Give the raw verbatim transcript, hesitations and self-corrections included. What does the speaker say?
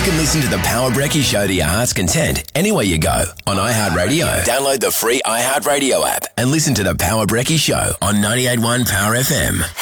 can listen to the Power Brekkie Show to your heart's content anywhere you go on iHeartRadio. Download the free iHeartRadio app and listen to the Power Brekkie Show on ninety-eight point one Power F M.